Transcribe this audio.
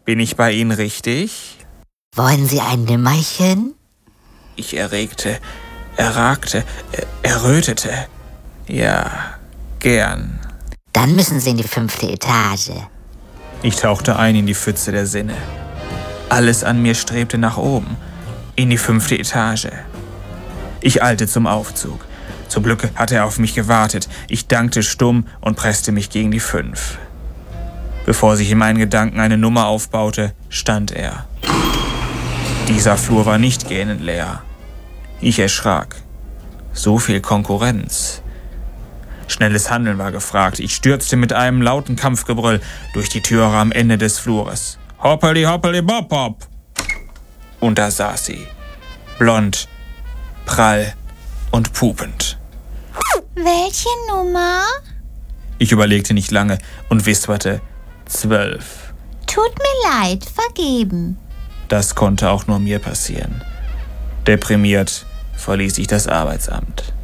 Bin ich bei Ihnen richtig? Wollen Sie ein Nimmerchen? Ich erregte, erragte, errötete. Ja, gern. Dann müssen Sie in die 5. Etage. Ich tauchte ein in die Pfütze der Sinne. Alles an mir strebte nach oben, in die 5. Etage. Ich eilte zum Aufzug. Zum Glück hatte er auf mich gewartet. Ich dankte stumm und presste mich gegen die 5. Bevor sich in meinen Gedanken eine Nummer aufbaute, stand er. Dieser Flur war nicht gähnend leer. Ich erschrak. So viel Konkurrenz. Schnelles Handeln war gefragt. Ich stürzte mit einem lauten Kampfgebrüll durch die Türe am Ende des Flures. Hoppeli, hoppeli, bop, bop. Und da saß sie. Blond, prall und pupend. Welche Nummer? Ich überlegte nicht lange und wisperte 12. Tut mir leid, vergeben. Das konnte auch nur mir passieren. Deprimiert verließ ich das Arbeitsamt.